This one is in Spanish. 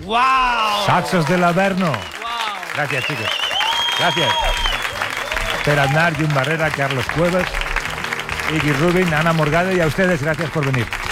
¡Wow! Saxos del Averno. ¡Wow! Gracias, chicos. Gracias. Per Aznar, Jun Barrera, Carlos Cuevas, Iggy Rubin, Ana Morgade y a ustedes gracias por venir.